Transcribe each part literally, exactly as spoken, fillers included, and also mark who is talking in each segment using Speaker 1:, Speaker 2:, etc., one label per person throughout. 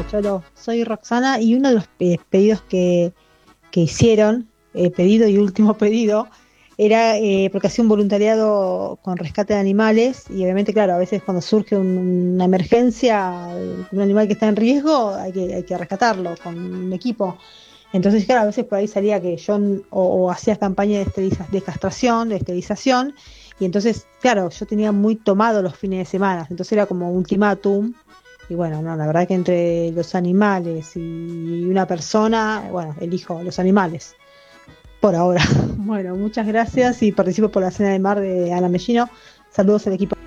Speaker 1: Hola, Cholo. Soy Roxana y uno de los pe- pedidos que, que hicieron, eh, pedido y último pedido, era eh, porque hacía un voluntariado con rescate de animales y obviamente, claro, a veces cuando surge un- una emergencia, eh, un animal que está en riesgo, hay que, hay que rescatarlo con un equipo. Entonces, claro, a veces por ahí salía que yo n- o, o hacía campaña de, esteriliza- de castración, de esterilización, y entonces, claro, yo tenía muy tomado los fines de semana, entonces era como ultimátum. Y bueno, no, la verdad que entre los animales y una persona, bueno, elijo los animales, por ahora. Bueno, muchas gracias y participo por la cena de mar de Ana Mellino. Saludos al equipo.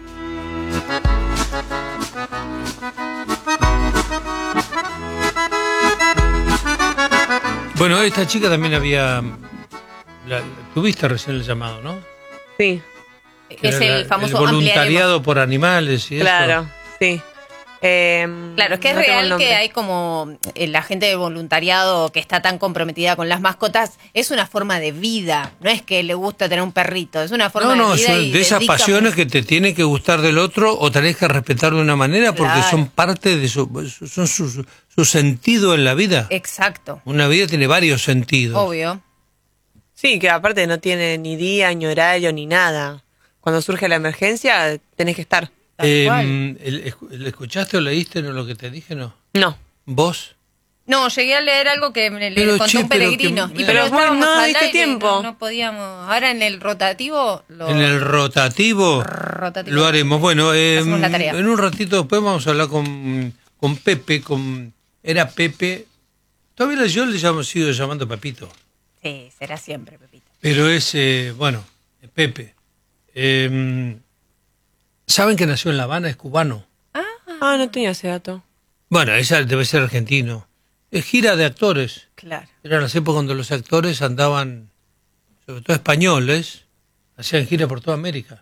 Speaker 2: Bueno, esta chica también había... La, tuviste recién el llamado, ¿no?
Speaker 3: Sí.
Speaker 2: Que
Speaker 4: Es
Speaker 2: era
Speaker 4: el
Speaker 2: la-
Speaker 4: famoso
Speaker 2: el voluntariado
Speaker 4: ampliaremos.
Speaker 2: por animales y
Speaker 3: Claro,
Speaker 2: eso.
Speaker 3: sí. Eh,
Speaker 4: Claro, es que es
Speaker 3: no tengo el
Speaker 4: real
Speaker 3: nombre.
Speaker 4: que hay como eh, la gente de voluntariado que está tan comprometida con las mascotas, es una forma de vida, no es que le gusta tener un perrito, es una forma
Speaker 2: No, no,
Speaker 4: de vida.
Speaker 2: son
Speaker 4: y
Speaker 2: de esas
Speaker 4: dedica
Speaker 2: pasiones
Speaker 4: mucho.
Speaker 2: que te tiene que gustar del otro o tenés que respetar de una manera porque
Speaker 4: Claro.
Speaker 2: son parte de su, son su, su sentido en la vida.
Speaker 4: Exacto,
Speaker 2: Una vida tiene varios sentidos.
Speaker 4: obvio.
Speaker 3: Sí, que aparte no tiene ni día, ni horario, ni nada. Cuando surge la emergencia, tenés que estar.
Speaker 4: Tal
Speaker 2: Eh,
Speaker 4: cual.
Speaker 2: el- el- ¿Escuchaste o leíste no, lo que te dije? No.
Speaker 3: No.
Speaker 2: ¿Vos?
Speaker 4: No, llegué a leer algo que me le
Speaker 2: Pero,
Speaker 4: contó
Speaker 2: che,
Speaker 4: un
Speaker 2: pero que-
Speaker 4: peregrino. y
Speaker 2: pero
Speaker 4: pero
Speaker 3: vos
Speaker 4: estábamos
Speaker 3: no
Speaker 4: al
Speaker 3: diste
Speaker 4: aire,
Speaker 3: tiempo.
Speaker 4: No, no podíamos. Ahora en el rotativo lo,
Speaker 2: En el rotativo,
Speaker 4: rotativo
Speaker 2: lo haremos. Bueno, eh,
Speaker 4: hacemos la tarea.
Speaker 2: en un ratito después vamos a hablar con, con Pepe. Con, era Pepe. Todavía yo le llamo, sigo llamando Pepito.
Speaker 4: Sí, será siempre, Pepito.
Speaker 2: Pero es, eh, bueno, Pepe. Eh, ¿Saben que nació en La Habana? Es cubano.
Speaker 3: Ah, no tenía ese dato.
Speaker 2: Bueno, ella debe ser argentino. Es gira de actores.
Speaker 4: Claro.
Speaker 2: Eran las épocas cuando los actores andaban, sobre todo españoles, hacían gira por toda América.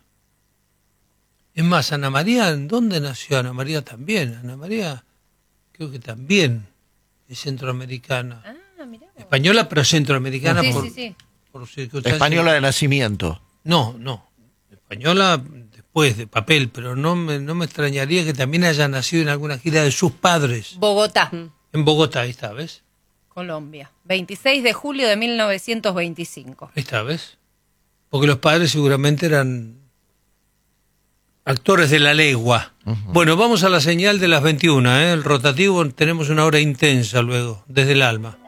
Speaker 2: Es más, Ana María, ¿en dónde nació Ana María también? Ana María, creo que también es centroamericana.
Speaker 4: Ah, mirá. vos.
Speaker 2: Española, pero centroamericana
Speaker 4: Sí,
Speaker 2: por,
Speaker 4: sí, sí.
Speaker 2: por circunstancias.
Speaker 5: Española de nacimiento.
Speaker 2: No, no. Española después de papel, pero no me, no me extrañaría que también haya nacido en alguna gira de sus padres.
Speaker 4: Bogotá,
Speaker 2: En Bogotá, ahí está, ¿ves?
Speaker 4: Colombia. veintiséis de julio de mil novecientos veinticinco.
Speaker 2: Ahí está, ¿ves? Porque los padres seguramente eran actores de la legua. Bueno, vamos a la señal de las veintiuna, ¿eh? El rotativo, tenemos una hora intensa luego, desde el alma.